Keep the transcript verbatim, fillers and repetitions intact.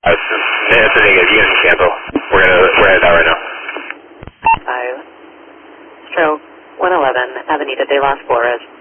Uh, it's a negative. You can cancel. We're gonna we're at that right now. Five. Stroke one eleven, Avenida de las Flores.